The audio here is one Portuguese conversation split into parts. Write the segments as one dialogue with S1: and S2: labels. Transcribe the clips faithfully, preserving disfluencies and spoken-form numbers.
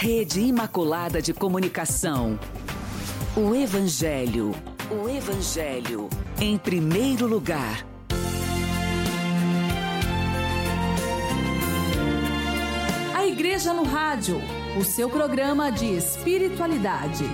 S1: Rede Imaculada de Comunicação. O Evangelho. O Evangelho. Em primeiro lugar.
S2: A Igreja no Rádio. O seu programa de espiritualidade.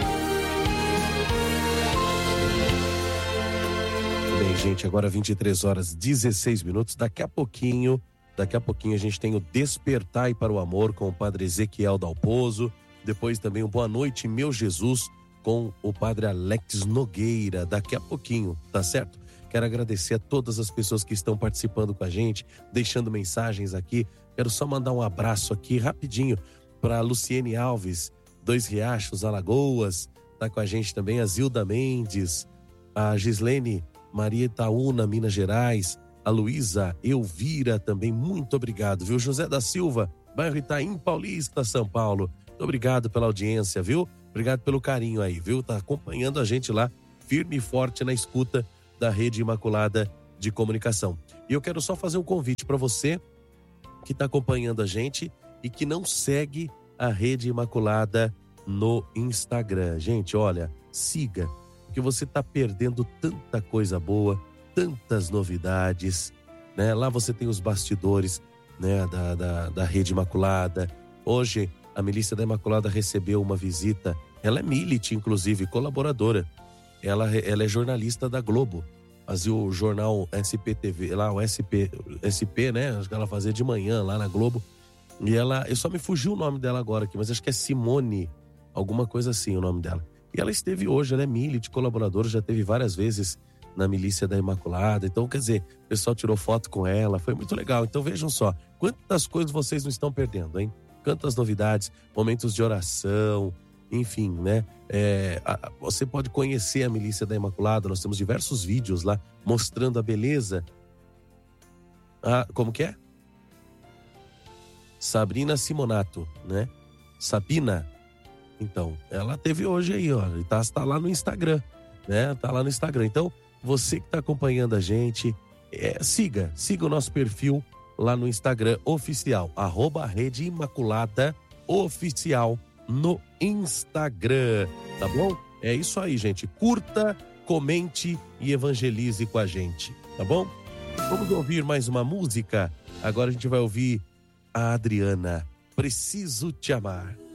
S3: Bem, gente, agora vinte e três horas e dezesseis minutos. Daqui a pouquinho... Daqui a pouquinho a gente tem o Despertai para o Amor com o Padre Ezequiel Dalpozo. Depois também o Boa Noite, Meu Jesus, com o Padre Alex Nogueira. Daqui a pouquinho, tá certo? Quero agradecer a todas as pessoas que estão participando com a gente, deixando mensagens aqui. Quero só mandar um abraço aqui rapidinho para Luciene Alves, Dois Riachos, Alagoas. Tá com a gente também a Zilda Mendes, a Gislene Maria Itaúna, Minas Gerais. A Luísa Elvira também, muito obrigado, viu? José da Silva, bairro Itaim Paulista, São Paulo. Muito obrigado pela audiência, viu? Obrigado pelo carinho aí, viu? Tá acompanhando a gente lá, firme e forte na escuta da Rede Imaculada de Comunicação. E eu quero só fazer um convite para você que está acompanhando a gente e que não segue a Rede Imaculada no Instagram. Gente, olha, siga, porque você está perdendo tanta coisa boa, tantas novidades, né? Lá você tem os bastidores, né, da, da, da Rede Imaculada. Hoje, a Milícia da Imaculada recebeu uma visita. Ela é milite, inclusive, colaboradora. Ela, ela é jornalista da Globo. Fazia o jornal S P T V, lá o S P, S P, né? Acho que ela fazia de manhã lá na Globo. E ela, eu só me fugiu o nome dela agora aqui, mas acho que é Simone, alguma coisa assim o nome dela. E ela esteve hoje, ela é milite, colaboradora, já teve várias vezes na Milícia da Imaculada. Então, quer dizer, o pessoal tirou foto com ela, foi muito legal. Então vejam só, quantas coisas vocês não estão perdendo, hein? Quantas novidades, momentos de oração, enfim, né? É, a, você pode conhecer a Milícia da Imaculada, nós temos diversos vídeos lá mostrando a beleza. Ah, como que é? Sabrina Simonato, né? Sabina. Então, ela teve hoje aí, ó, e tá, tá lá no Instagram, né? Tá lá no Instagram. Então, você que está acompanhando a gente, é, siga, siga o nosso perfil lá no Instagram oficial, arroba Rede Imaculada Oficial no Instagram, tá bom? É isso aí, gente. Curta, comente e evangelize com a gente, tá bom? Vamos ouvir mais uma música? Agora a gente vai ouvir a Adriana, Preciso Te Amar.